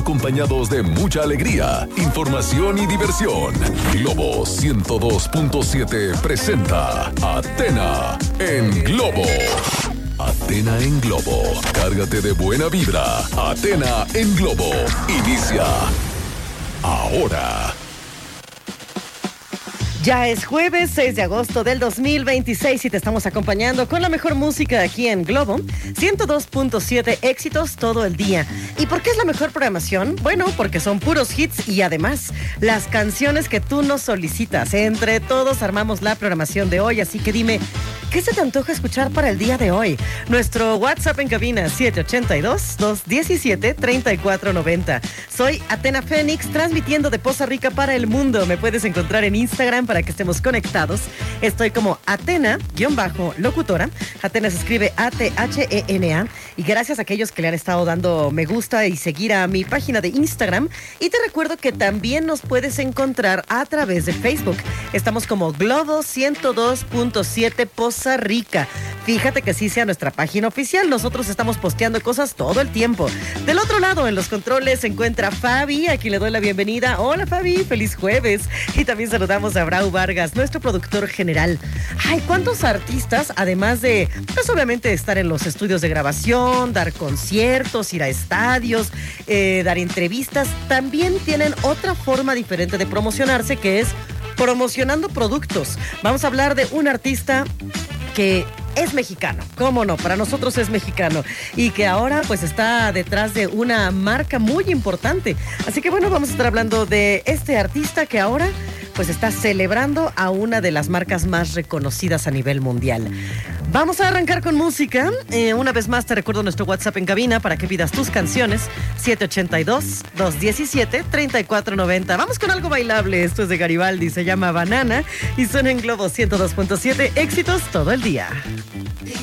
acompañados de mucha alegría, información y diversión. Globo 102.7 presenta Athena en Globo. Athena en Globo. Cárgate de buena vibra. Athena en Globo. Inicia ahora. Ya es jueves 6 de agosto del 2026 y te estamos acompañando con la mejor música aquí en Globo 102.7, éxitos todo el día. ¿Y por qué es la mejor programación? Bueno, porque son puros hits y además las canciones que tú nos solicitas. Entre todos armamos la programación de hoy, así que dime, ¿qué se te antoja escuchar para el día de hoy? Nuestro WhatsApp en cabina 782-217-3490. Soy Athena Fénix, transmitiendo de Poza Rica para el mundo. Me puedes encontrar en Instagram para que estemos conectados. Estoy como Athena-locutora. Athena se escribe A-T-H-E-N-A. Y gracias a aquellos que le han estado dando me gusta y seguir a mi página de Instagram. Y te recuerdo que también nos puedes encontrar a través de Facebook. Estamos como Globo 102.7 Poza Rica. Fíjate que sí sea nuestra página oficial. Nosotros estamos posteando cosas todo el tiempo. Del otro lado, en los controles, se encuentra Fabi, a quien le doy la bienvenida. Hola, Fabi, feliz jueves. Y también saludamos a Brau Vargas, nuestro productor general. Ay, ¿cuántos artistas, además de, pues obviamente, estar en los estudios de grabación, dar conciertos, ir a estadios, dar entrevistas, también tienen otra forma diferente de promocionarse, que es promocionando productos? Vamos a hablar de un artista que es mexicano, cómo no, para nosotros es mexicano, y que ahora pues está detrás de una marca muy importante. Así que bueno, vamos a estar hablando de este artista que ahora pues está celebrando a una de las marcas más reconocidas a nivel mundial. Vamos a arrancar con música. Una vez más te recuerdo nuestro WhatsApp en cabina para que pidas tus canciones, 782-217-3490. Vamos con algo bailable. Esto es de Garibaldi, se llama Banana y suena en Globo 102.7, éxitos todo el día.